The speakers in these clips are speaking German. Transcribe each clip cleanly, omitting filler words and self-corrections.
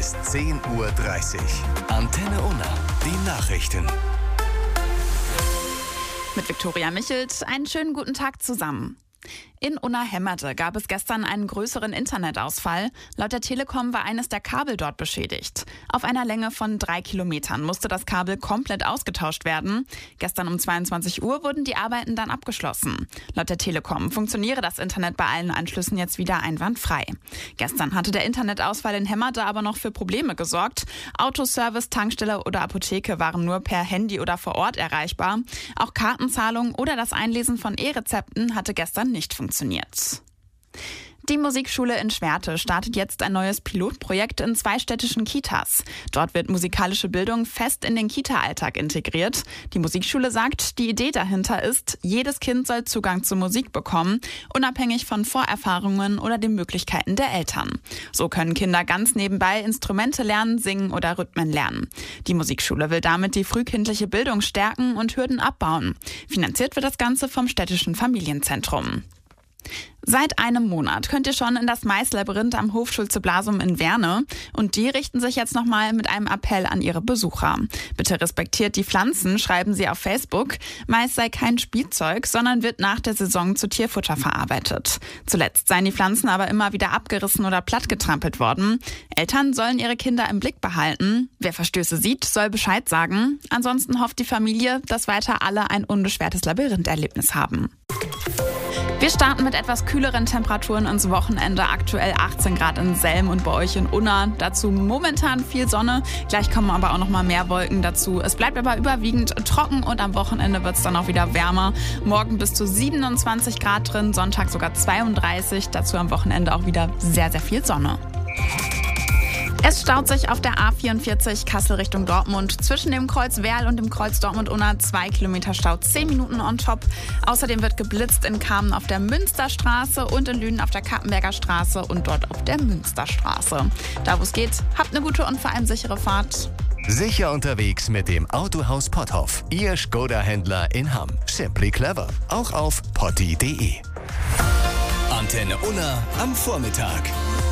bis 10:30 Uhr. Antenne Unna, die Nachrichten. Mit Viktoria Michelt, einen schönen guten Tag zusammen. In Unna-Hemmerte gab es gestern einen größeren Internetausfall. Laut der Telekom war eines der Kabel dort beschädigt. Auf einer Länge von 3 Kilometern musste das Kabel komplett ausgetauscht werden. Gestern um 22 Uhr wurden die Arbeiten dann abgeschlossen. Laut der Telekom funktioniere das Internet bei allen Anschlüssen jetzt wieder einwandfrei. Gestern hatte der Internetausfall in Hemmerte aber noch für Probleme gesorgt. Autoservice, Tankstelle oder Apotheke waren nur per Handy oder vor Ort erreichbar. Auch Kartenzahlung oder das Einlesen von E-Rezepten hatte gestern nicht funktioniert. Die Musikschule in Schwerte startet jetzt ein neues Pilotprojekt in 2 städtischen Kitas. Dort wird musikalische Bildung fest in den Kita-Alltag integriert. Die Musikschule sagt, die Idee dahinter ist, jedes Kind soll Zugang zur Musik bekommen, unabhängig von Vorerfahrungen oder den Möglichkeiten der Eltern. So können Kinder ganz nebenbei Instrumente lernen, singen oder Rhythmen lernen. Die Musikschule will damit die frühkindliche Bildung stärken und Hürden abbauen. Finanziert wird das Ganze vom städtischen Familienzentrum. Seit einem Monat könnt ihr schon in das Maislabyrinth am Hofschulze-Blasum in Werne. Und die richten sich jetzt nochmal mit einem Appell an ihre Besucher. Bitte respektiert die Pflanzen, schreiben sie auf Facebook. Mais sei kein Spielzeug, sondern wird nach der Saison zu Tierfutter verarbeitet. Zuletzt seien die Pflanzen aber immer wieder abgerissen oder plattgetrampelt worden. Eltern sollen ihre Kinder im Blick behalten. Wer Verstöße sieht, soll Bescheid sagen. Ansonsten hofft die Familie, dass weiter alle ein unbeschwertes Labyrintherlebnis haben. Wir starten mit etwas kühleren Temperaturen ins Wochenende. Aktuell 18 Grad in Selm und bei euch in Unna. Dazu momentan viel Sonne. Gleich kommen aber auch noch mal mehr Wolken dazu. Es bleibt aber überwiegend trocken und am Wochenende wird es dann auch wieder wärmer. Morgen bis zu 27 Grad drin, Sonntag sogar 32. Dazu am Wochenende auch wieder sehr, sehr viel Sonne. Es staut sich auf der A44 Kassel Richtung Dortmund. Zwischen dem Kreuz Werl und dem Kreuz Dortmund-Unna 2 Kilometer Stau, 10 Minuten on top. Außerdem wird geblitzt in Kamen auf der Münsterstraße und in Lünen auf der Kappenberger Straße und dort auf der Münsterstraße. Da wo es geht, habt eine gute und vor allem sichere Fahrt. Sicher unterwegs mit dem Autohaus Potthoff. Ihr Skoda-Händler in Hamm. Simply clever. Auch auf potti.de. Antenne Unna am Vormittag.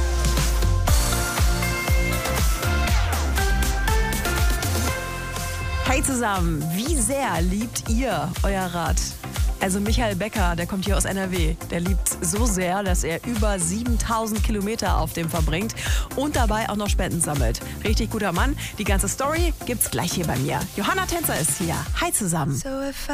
Hey zusammen, wie sehr liebt ihr euer Rad? Also Michael Becker, der kommt hier aus NRW, der liebt so sehr, dass er über 7000 Kilometer auf dem verbringt und dabei auch noch Spenden sammelt. Richtig guter Mann. Die ganze Story gibt's gleich hier bei mir. Johanna Tänzer ist hier. Hi zusammen.